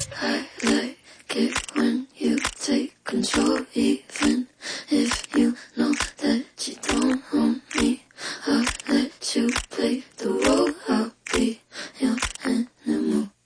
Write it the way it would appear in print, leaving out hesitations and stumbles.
I like it when you take control, even if you